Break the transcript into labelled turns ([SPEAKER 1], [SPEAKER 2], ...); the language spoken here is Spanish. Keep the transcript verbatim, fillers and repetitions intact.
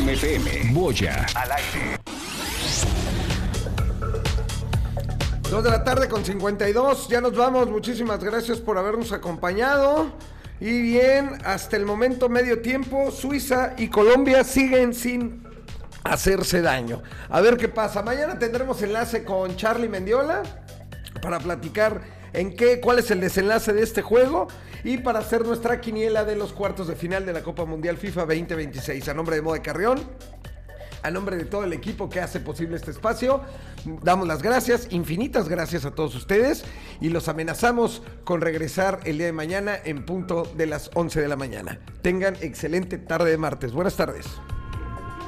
[SPEAKER 1] F M. Boya al aire.
[SPEAKER 2] dos de la tarde con cincuenta y dos, ya nos vamos, muchísimas gracias por habernos acompañado. Y bien, hasta el momento medio tiempo, Suiza y Colombia siguen sin hacerse daño. A ver qué pasa, mañana tendremos enlace con Charlie Mendiola para platicar en qué, cuál es el desenlace de este juego y para hacer nuestra quiniela de los cuartos de final de la Copa Mundial FIFA veinte veintiséis. A nombre de Mode Carrión, a nombre de todo el equipo que hace posible este espacio, damos las gracias, infinitas gracias a todos ustedes y los amenazamos con regresar el día de mañana en punto de las once de la mañana. Tengan excelente tarde de martes. Buenas tardes.